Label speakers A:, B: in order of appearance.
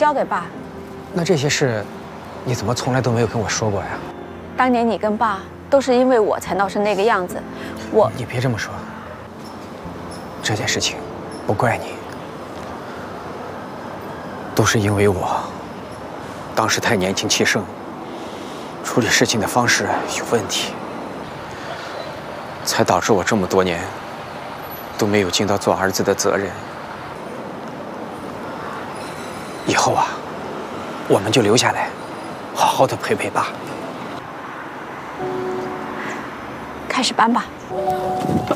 A: 交给爸。
B: 那这些事，你怎么从来都没有跟我说过呀？
A: 当年你跟爸都是因为我才闹成那个样子，
B: 你别这么说。这件事情，不怪你，都是因为我，当时太年轻气盛，处理事情的方式有问题，才导致我这么多年都没有尽到做儿子的责任。以后啊，我们就留下来，好好的陪陪爸。
A: 开始搬吧。